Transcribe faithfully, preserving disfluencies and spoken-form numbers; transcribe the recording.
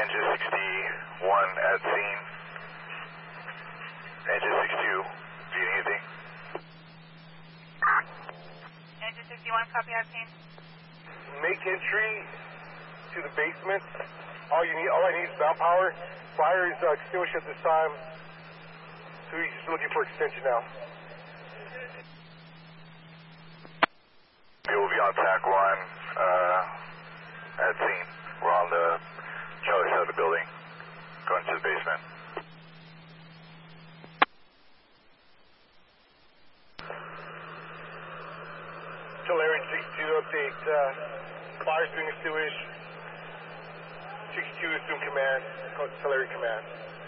Engine sixty-one at scene. Engine sixty-two, do you need anything? Engine sixty-one, copy at scene. Make entry to the basement. All you need, all I need is ground power. Fire is uh, extinguished at this time, so he's just looking for extension now. We will be on tack one uh, at scene. We're on the Charlie side of the building, going to the basement. Tulare sixty-two update. Uh, fire's being extinguished. sixty-two assume command. Tulare command.